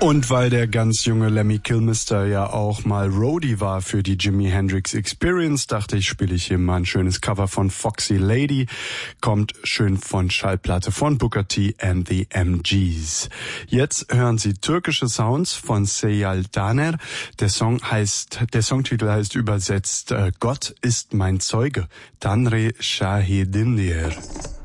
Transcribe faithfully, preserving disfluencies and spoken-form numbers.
Und weil der ganz junge Lemmy Kilmister ja auch mal Roadie war für die Jimi Hendrix Experience, dachte ich, spiele ich hier mal ein schönes Cover von Foxy Lady. Kommt schön von Schallplatte von Booker T and the M Gs. Jetzt hören Sie türkische Sounds von Seyal Daner. Der Song heißt, der Songtitel heißt übersetzt äh, Gott ist mein Zeuge. Tanrı Şahidindir.